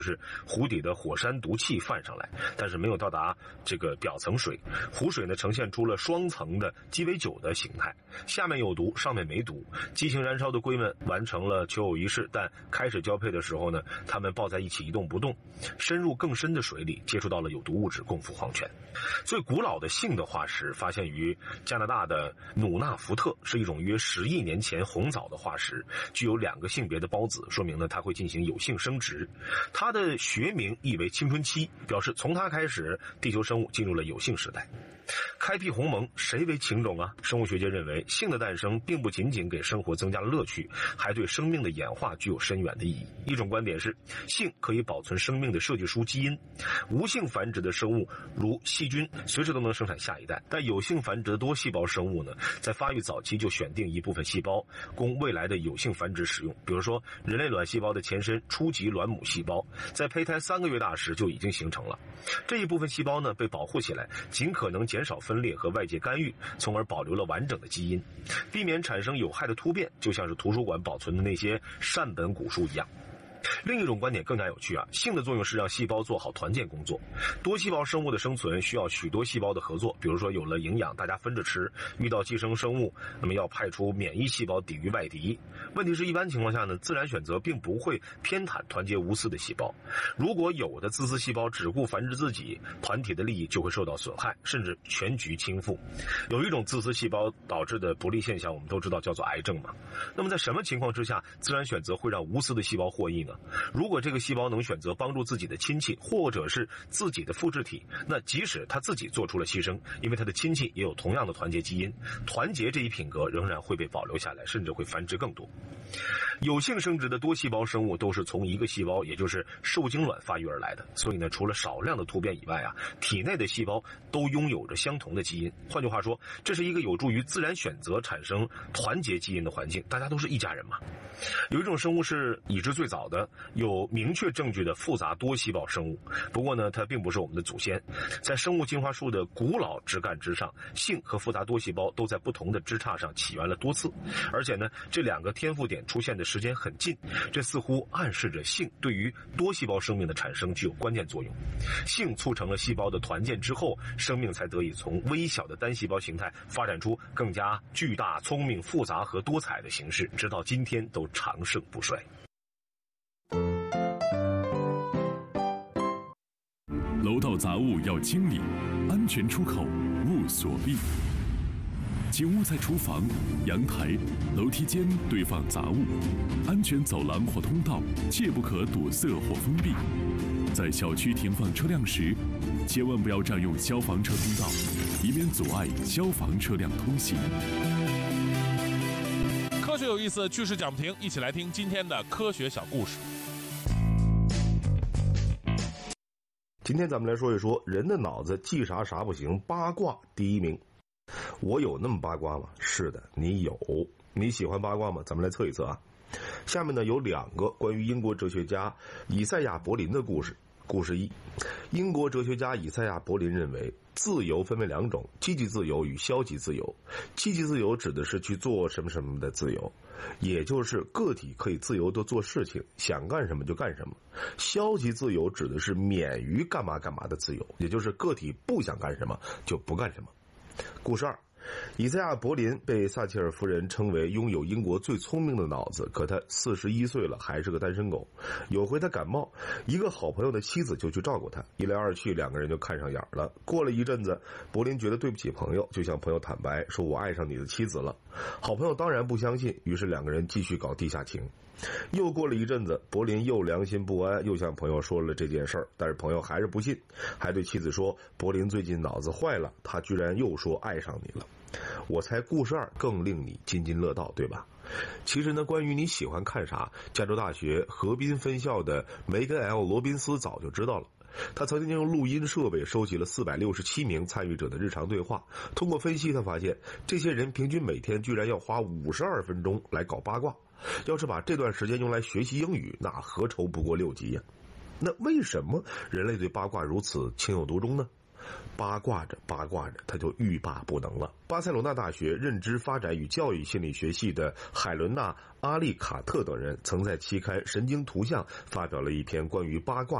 是湖底的火山毒气泛上来，但是没有到达这个表层水，湖水呢呈现出了双层的鸡尾酒的形态，下面有毒，上面没毒。激情燃烧的龟们完成了求偶仪式，但开始交配的时候呢，它们抱在一起一动不动，深入更深的水里，接触到了有毒物质，共赴黄泉。最古老的性的化石发现于加拿大的努纳福特，是一种约10亿年前红藻的化石，具有2个性别的孢子，说明呢它会进行有性生殖。它的学名意为青春期，表示从它开始，地球生物进入了有性时代。开辟鸿蒙，谁为情种啊？生物学界认为，性的诞生并不仅仅给生活增加了乐趣，还对生命的演化具有深远的意义。一种观点是，性可以保存生命的设计书基因，无性繁殖的生物如细菌随时都能生产下一代，但有性繁殖的多细胞生物呢，在发育早期就选定一部分细胞供未来的有性繁殖使用。比如说人类卵细胞的前身初级卵母细胞，在胚胎3个月大时就已经形成了，这一部分细胞呢被保护起来，尽可能减少分裂和外界干预，从而保留了完整的基因，避免产生有害的突变，就像是图书馆保存的那些善本古书一样。另一种观点更加有趣啊，性的作用是让细胞做好团建工作。多细胞生物的生存需要许多细胞的合作，比如说有了营养大家分着吃，遇到寄生生物，那么要派出免疫细胞抵御外敌。问题是一般情况下呢，自然选择并不会偏袒团结无私的细胞。如果有的自私细胞只顾繁殖自己，团体的利益就会受到损害，甚至全局倾覆。有一种自私细胞导致的不利现象，我们都知道叫做癌症嘛。那么在什么情况之下，自然选择会让无私的细胞获益呢？如果这个细胞能选择帮助自己的亲戚或者是自己的复制体，那即使他自己做出了牺牲，因为他的亲戚也有同样的团结基因，团结这一品格仍然会被保留下来，甚至会繁殖更多。有性生殖的多细胞生物都是从一个细胞，也就是受精卵发育而来的，所以呢，除了少量的突变以外啊，体内的细胞都拥有着相同的基因。换句话说，这是一个有助于自然选择产生团结基因的环境，大家都是一家人嘛。有一种生物是已知最早的有明确证据的复杂多细胞生物，不过呢，它并不是我们的祖先。在生物进化树的古老枝干之上，性和复杂多细胞都在不同的枝杈上起源了多次，而且呢，这2个天赋点出现的时间很近，这似乎暗示着性对于多细胞生命的产生具有关键作用。性促成了细胞的团建之后，生命才得以从微小的单细胞形态发展出更加巨大、聪明、复杂和多彩的形式，直到今天都长盛不衰。 楼道杂物要清理，安全出口勿锁闭。请勿在厨房、阳台、楼梯间堆放杂物，安全走廊或通道切不可堵塞或封闭。在小区停放车辆时，千万不要占用消防车通道，以免阻碍消防车辆通行。 科学有意思，趣事讲不停，一起来听今天的科学小故事。 今天咱们来说一说人的脑子记啥啥不行，八卦第1名。我有那么八卦吗？是的，你有。你喜欢八卦吗？咱们来测一测啊。下面呢有2个关于英国哲学家以赛亚·柏林的故事。故事1，英国哲学家以赛亚·柏林认为，自由分为2种，积极自由与消极自由。积极自由指的是去做什么什么的自由，也就是个体可以自由地做事情，想干什么就干什么。消极自由指的是免于干嘛干嘛的自由，也就是个体不想干什么就不干什么。故事2，以赛亚·柏林被撒切尔夫人称为拥有英国最聪明的脑子，可他41岁了还是个单身狗。有回他感冒，一个好朋友的妻子就去照顾他，一来二去2个人就看上眼了。过了一阵子，柏林觉得对不起朋友，就向朋友坦白说，我爱上你的妻子了。好朋友当然不相信，于是2个人继续搞地下情。又过了一阵子，柏林又良心不安，又向朋友说了这件事儿，但是朋友还是不信，还对妻子说，柏林最近脑子坏了，他居然又说爱上你了。我猜故事2更令你津津乐道，对吧？其实呢，关于你喜欢看啥，加州大学河滨分校的梅根 ·L. 罗宾斯早就知道了。他曾经用录音设备收集了467名参与者的日常对话，通过分析他发现，这些人平均每天居然要花52分钟来搞八卦。要是把这段时间用来学习英语，那何愁不过6级呀？那为什么人类对八卦如此情有独钟呢？ 八卦着八卦着，他就欲罢不能了。巴塞罗那大学认知发展与教育心理学系的海伦娜·阿利卡特等人曾在期刊《神经图像》发表了一篇关于八卦